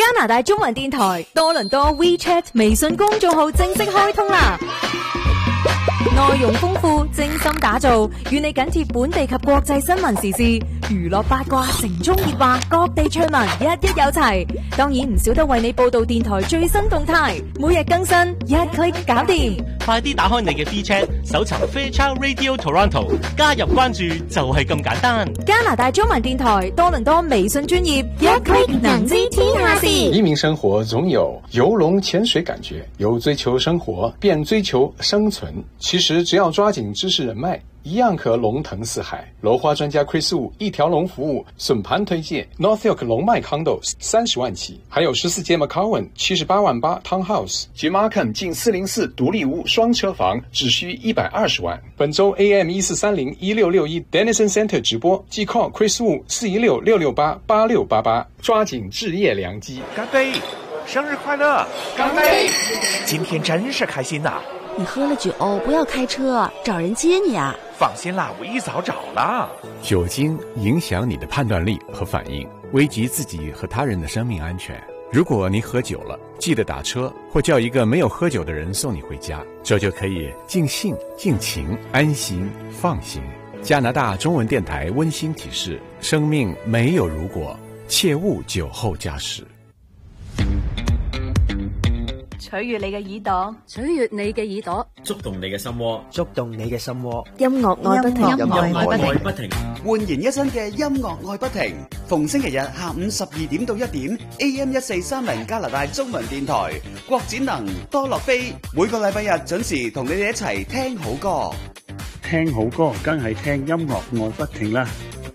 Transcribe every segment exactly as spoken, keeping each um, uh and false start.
加拿大中文電台多倫多 WeChat 微信公眾號正式開通啦！內容豐富，精心打造，與你緊貼本地及國際新聞時事、娛樂八卦、城中熱話、各地趣聞，一一有齊。當然唔少得為你報道電台最新動態，每日更新，一 click 搞掂。 快啲打開你嘅 WeChat，搜尋 Fairchild Radio Toronto， 加入關注就係咁簡單。 加拿大中文電台多倫多微信專頁，一 click 能知天下事。 移民生活總有游龍潛水感覺，由追求生活變追求生存。其實只要抓緊知識人脈，一樣可龍騰四海。樓花專家 Chris Wu 一條龍服務，筍盤推薦 Northfield 龍脈 Condos 三十萬起，還有十四街 McCowan 七十八萬八 Townhouse， 及 Markham 近四零四獨立屋雙車房只需一百二十萬。本周 A M 一四三零一六六一 Denison Center 直播，即 call Chris Wu 四一六六六八八六八八，抓緊置業良機。 乾杯！生日快樂！ 乾杯！ 今天真是開心吶、啊！ 你喝了酒不要開車，找人接你啊！ 放心啦，我一早找了。 酒精影響你的判斷力和反應，危及自己和他人的生命安全。如果你喝酒了，記得打車或叫一個沒有喝酒的人送你回家，這就可以盡興盡情安心放心。加拿大中文電台溫馨提示：生命沒有如果，切勿酒後駕駛。 取悅你嘅耳朵， 取悅你嘅耳朵， 觸動你嘅心窩，觸動你嘅心窩。 音樂愛不停， 音樂愛不停， 煥然一新嘅音樂愛不停。逢星期日下午十二點到一點 ，A M 一四三零加拿大中文電台，郭展能、多樂飛，每個禮拜日準時同你哋一齊聽好歌。 聽好歌，梗係聽音樂愛不停啦。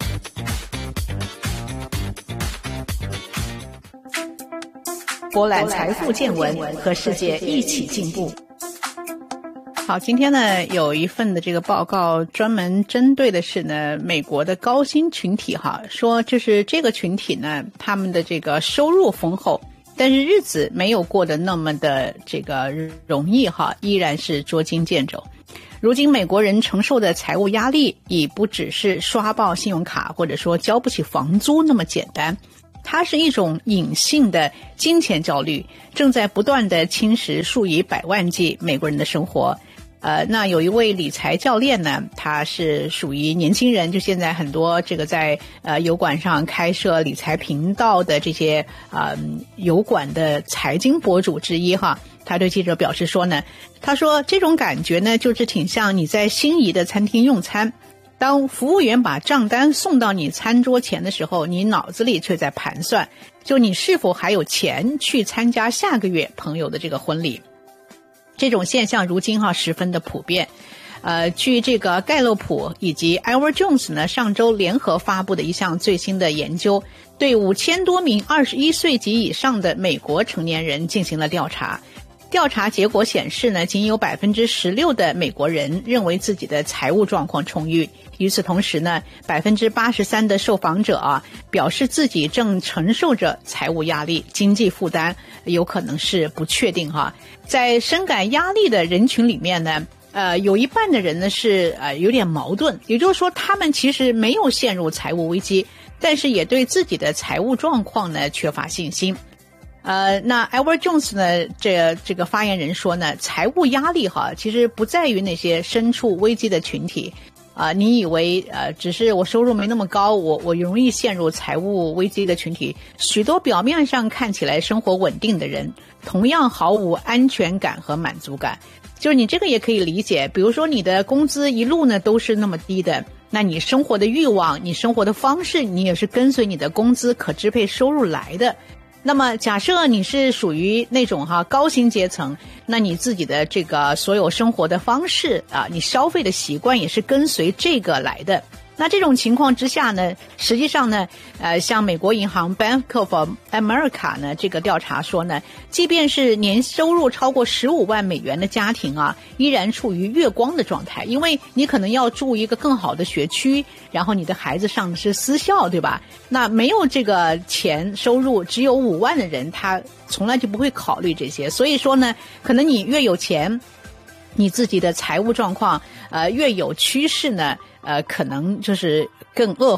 博覽財富見聞，和世界一起進步。 好，今天呢有一份的這個報告，專門針對的是呢美國的高薪群體哈，說就是這個群體呢，他們的這個收入豐厚，但是日子沒有過得那麼的這個容易哈，依然是捉襟見肘。如今美國人承受的財務壓力，已不只是刷爆信用卡或者說交不起房租那麼簡單。它是一種隱性的金錢焦慮，正在不斷地侵蝕數以百萬計美國人的生活。呃，那有一位理財教練呢，他是屬於年輕人，就現在很多這個在呃油管上開設理財頻道的這些呃油管的財經博主之一哈。他對記者表示說呢，他說這種感覺呢，就是挺像你在心儀的餐廳用餐。當服務員把賬單送到你餐桌前的時候，你腦子裡卻在盤算，就你是否還有錢去參加下個月朋友的這個婚禮。這種現象如今哈十分的普遍。呃，據這個蓋洛普以及 Edward Jones 呢上周聯合發布的一項最新的研究，對五千多名二十一歲及以上的美國成年人進行了調查。調查結果顯示呢，僅有百分之十六的美國人認為自己的財務狀況充裕。與此同時呢，百分之八十三的受訪者啊表示自己正承受着財務壓力，經濟負擔有可能是不確定哈。在深感壓力的人群裡面呢，呃，有一半的人呢是呃有點矛盾，也就是說他們其實沒有陷入財務危機，但是也對自己的財務狀況呢缺乏信心。呃，那 Edward Jones 呢，這這個發言人說呢，財務壓力哈，其實不在於那些身處危機的群體。啊、呃，你以為呃，只是我收入沒那麼高，我我容易陷入財務危機的群體。許多表面上看起來生活穩定的人，同樣毫無安全感和滿足感。就是你這個也可以理解，比如說你的工資一路呢都是那麼低的，那你生活的慾望，你生活的方式，你也是跟隨你的工資可支配收入來的。那麼假設你是屬於那種哈高薪階層，那你自己的這個所有生活的方式啊，你消費的習慣也是跟隨這個來的。那這種情況之下呢，實際上呢，呃，像美國銀行 Bank of America 呢，這個調查說呢，即便是年收入超過十五萬美元的家庭啊，依然處於月光的狀態，因為你可能要住一個更好的學區，然後你的孩子上的是私校，對吧？那沒有這個錢收入，只有五萬的人，他從來就不會考慮這些。所以說呢，可能你越有錢，你自己的財務狀況，呃，越有趨勢呢，呃，可能就是更惡化。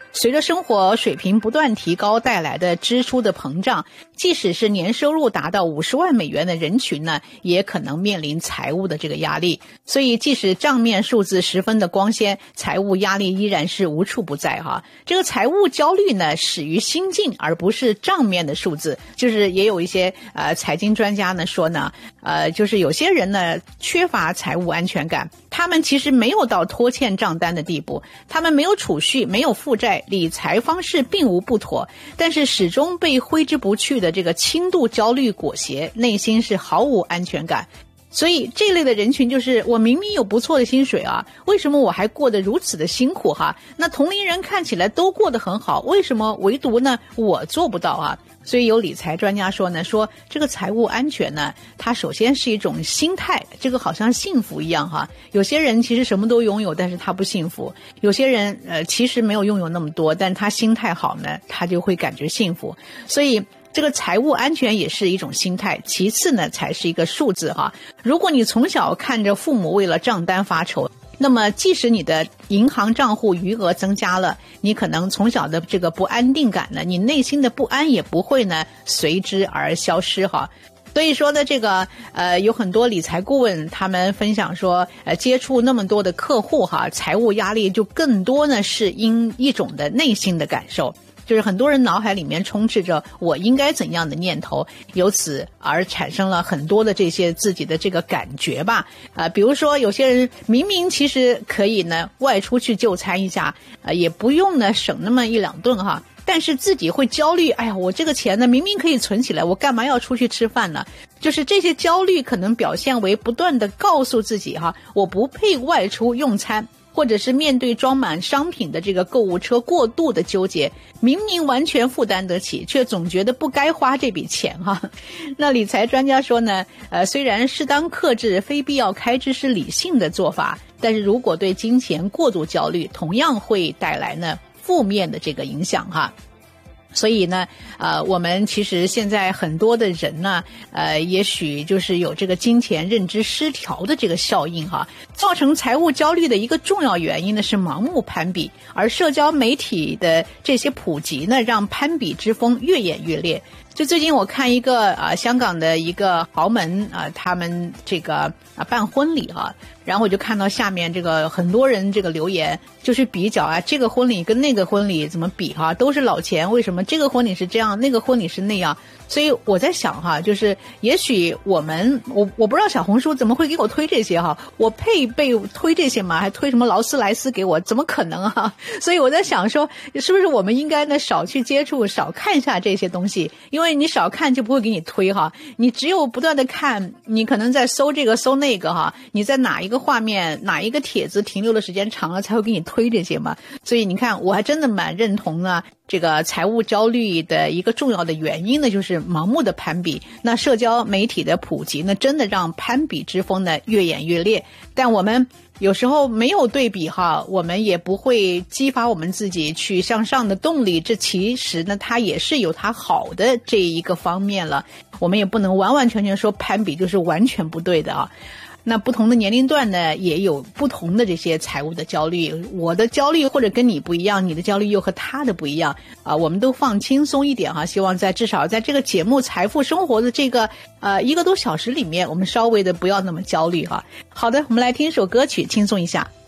随着生活水平不断提高带来的支出的膨胀，即使是年收入达到五十万美元的人群呢，也可能面临财务的这个压力。所以即使账面数字十分的光鲜，财务压力依然是无处不在哈。这个财务焦虑呢，始于心境，而不是账面的数字。就是也有一些呃财经专家呢说呢，呃就是有些人呢缺乏财务安全感，他们其实没有到拖欠账单的地步，他们没有储蓄，没有负债，理财方式并无不妥，但是始终被挥之不去的这个轻度焦虑裹挟，内心是毫无安全感。所以这类的人群就是我明明有不错的薪水啊，为什么我还过得如此的辛苦哈？那同龄人看起来都过得很好，为什么唯独呢我做不到啊？所以有理财专家说呢，说这个财务安全呢，它首先是一种心态，这个好像幸福一样哈。有些人其实什么都拥有，但是他不幸福；有些人呃其实没有拥有那么多，但他心态好呢，他就会感觉幸福。所以这个财务安全也是一种心态，其次呢才是一个数字哈。如果你从小看着父母为了账单发愁，那么即使你的银行账户余额增加了，你可能从小的这个不安定感呢，你内心的不安也不会呢随之而消失哈。所以说呢，这个呃有很多理财顾问他们分享说，呃接触那么多的客户哈，财务压力就更多呢是因一种的内心的感受。就是很多人脑海里面充斥着我应该怎样的念头，由此而产生了很多的这些自己的这个感觉吧。啊、呃，比如说有些人明明其实可以呢外出去就餐一下，呃，也不用呢省那么一两顿哈，但是自己会焦虑，哎呀，我这个钱呢明明可以存起来，我干嘛要出去吃饭呢？就是这些焦虑可能表现为不断的告诉自己哈，我不配外出用餐。或者是面对装满商品的这个购物车过度的纠结，明明完全负担得起，却总觉得不该花这笔钱哈。那理财专家说呢，呃，虽然适当克制非必要开支是理性的做法，但是如果对金钱过度焦虑，同样会带来呢负面的这个影响哈。所以呢，呃，我们其实现在很多的人呢，呃，也许就是有这个金钱认知失调的这个效应哈，造成财务焦虑的一个重要原因呢是盲目攀比，而社交媒体的这些普及呢，让攀比之风越演越烈。就最近我看一个啊、呃、香港的一个豪门啊、呃，他们这个啊、呃、办婚礼哈、啊，然后我就看到下面这个很多人这个留言，就是比较啊这个婚礼跟那个婚礼怎么比哈、啊，都是老钱，为什么这个婚礼是这样，那个婚礼是那样？所以我在想哈，就是也许我们我我不知道小红书怎么会给我推这些哈，我配被推这些吗？还推什么劳斯莱斯给我？怎么可能啊？所以我在想说，是不是我们应该呢少去接触，少看一下这些东西？因为你少看就不会给你推哈，你只有不断的看，你可能在搜这个搜那个哈，你在哪一个画面哪一个帖子停留的时间长了才会给你推这些嘛。所以你看，我还真的蛮认同呢。这个财务焦虑的一个重要的原因呢，就是盲目的攀比。那社交媒体的普及呢，真的让攀比之风呢越演越烈。但我们有时候没有对比哈，我们也不会激发我们自己去向上的动力。这其实呢，它也是有它好的这一个方面了。我们也不能完完全全说攀比就是完全不对的啊。那不同的年龄段呢，也有不同的这些财务的焦虑。我的焦虑或者跟你不一样，你的焦虑又和他的不一样啊。我们都放轻松一点哈，希望在至少在这个节目《财富生活》的这个呃一个多小时里面，我们稍微的不要那么焦虑哈。好的，我们来听一首歌曲，轻松一下。